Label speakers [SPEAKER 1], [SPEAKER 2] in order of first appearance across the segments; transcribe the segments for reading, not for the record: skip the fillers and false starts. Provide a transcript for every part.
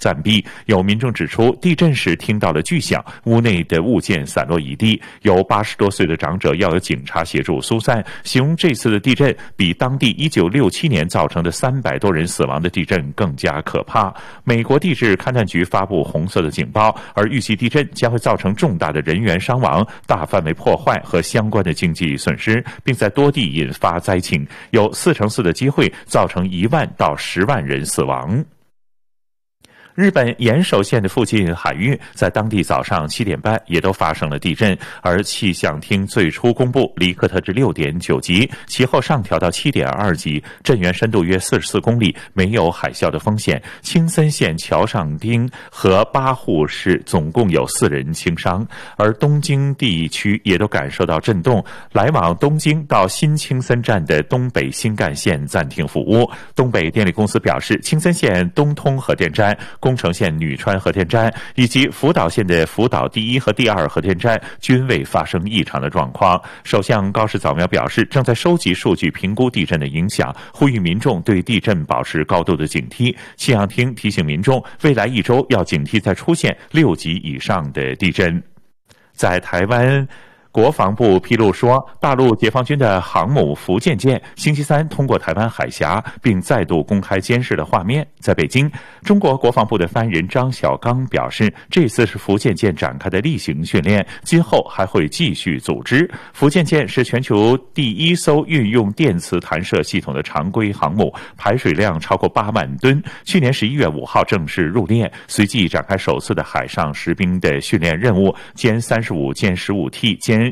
[SPEAKER 1] 暂避。有民众指出，地震时听到了巨响，屋内的物件散落一地，有80多岁的长者要有警察协助疏散，形容这次的地震比当地1967年造成的300多人死亡的地震更加可怕。美国地质勘探局发布红色的警报，而预计地震将会造成重大的人员伤亡、大范围破坏和相关的经济损失，并在多地引发灾情，有4%的机会造成1万到10万人死亡。日本岩手县的附近海域在当地早上7点半也都发生了地震，而气象厅最初公布黎克特制6.9级，其后上调到7.2级，震源深度约44公里，没有海啸的风险。青森县桥上町和八户市总共有4人轻伤，而东京地区也都感受到震动，来往东京到新青森站的东北新干线暂停服务。东北电力公司表示，青森县东通核电站、宫城县女川核电站以及福岛县的福岛第1和第2核电站均未发生异常的状况。首相高市早苗表示，正在收集数据评估地震的影响，呼吁民众对地震保持高度的警惕。气象厅提醒民众，未来1周要警惕再出现6级以上的地震。在台湾，国防部披露说，大陆解放军的航母福建舰星期三通过台湾海峡，并再度公开监视的画面。在北京，中国国防部的发言人张晓刚表示，这次是福建舰展开的例行训练，今后还会继续组织。福建舰是全球第1艘运用电磁弹射系统的常规航母，排水量超过8万吨。去年11月5号正式入列，随即展开首次的海上实兵的训练任务，歼35、歼15T、歼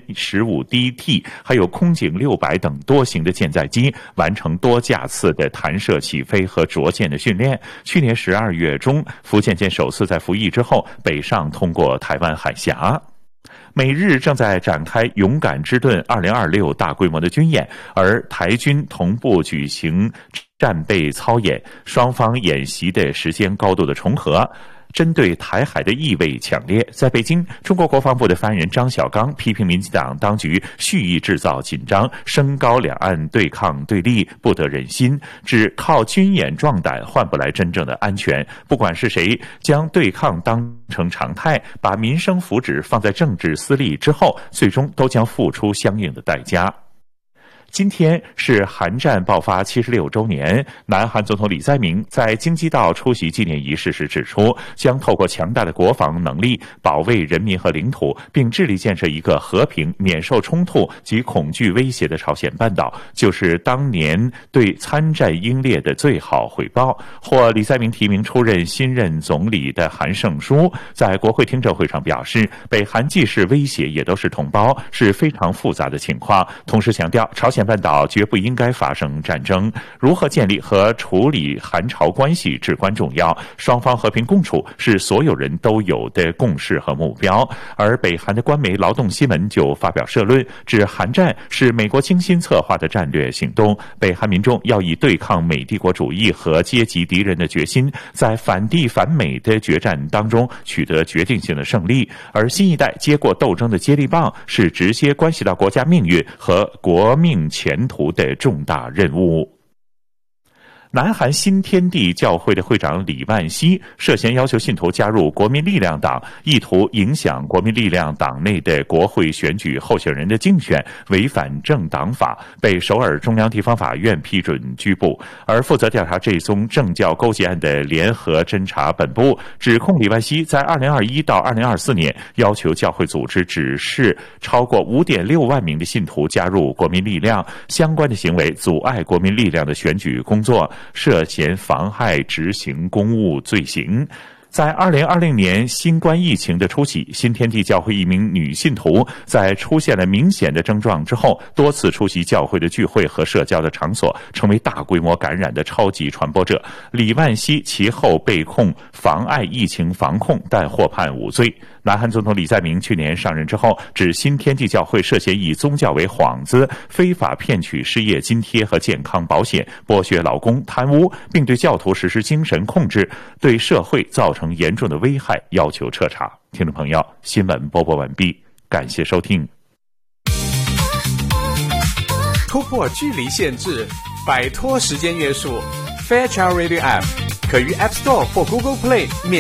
[SPEAKER 1] 15DT 还有空警600等多型的舰载机完成多架次的弹射起飞和着舰的训练。去年12月中，福建舰首次在服役之后北上通过台湾海峡。美日正在展开勇敢之盾2026大规模的军演，而台军同步举行战备操演，双方演习的时间高度的重合，针对台海的意味强烈。在北京，中国国防部的发言人张晓刚批评民进党当局蓄意制造紧张，升高两岸对抗对立，不得人心，只靠军演壮胆换不来真正的安全。不管是谁将对抗当成常态，把民生福祉放在政治私利之后，最终都将付出相应的代价。今天是韩战爆发76周年，南韩总统李在明在京畿道出席纪念仪式时指出，将透过强大的国防能力保卫人民和领土，并致力建设一个和平、免受冲突及恐惧威胁的朝鲜半岛，就是当年对参战英烈的最好回报。获李在明提名出任新任总理的韩胜书在国会听证会上表示，北韩既是威胁，也都是同胞，是非常复杂的情况，同时强调朝鲜半岛绝不应该发生战争，如何建立和处理韩朝关系至关重要，双方和平共处是所有人都有的共识和目标。而北韩的官媒劳动新闻就发表社论，指韩战是美国精心策划的战略行动，北韩民众要以对抗美帝国主义和阶级敌人的决心，在反帝反美的决战当中取得决定性的胜利，而新一代接过斗争的接力棒，是直接关系到国家命运和国命前途的重大任务。南韩新天地教会的会长李万熙涉嫌要求信徒加入国民力量党，意图影响国民力量党内的国会选举候选人的竞选，违反政党法，被首尔中央地方法院批准拘捕。而负责调查这宗政教勾结案的联合侦查本部指控李万熙在2021到2024年要求教会组织指示超过5.6万名的信徒加入国民力量，相关的行为阻碍国民力量的选举工作，涉嫌妨害执行公务罪行。在2020年新冠疫情的初期，新天地教会一名女信徒在出现了明显的症状之后，多次出席教会的聚会和社交的场所，成为大规模感染的超级传播者。李万熙其后被控妨碍疫情防控，但获判无罪。南韩总统李在明去年上任之后，指新天地教会涉嫌以宗教为幌子，非法骗取失业津贴和健康保险，剥削劳工，贪污，并对教徒实施精神控制，对社会造成严重的危害，要求彻查。听众朋友，新闻播报完毕，感谢收听。
[SPEAKER 2] 突破距离限制，摆脱时间约束， Fairchild Radio App 可于 App Store 或 Google Play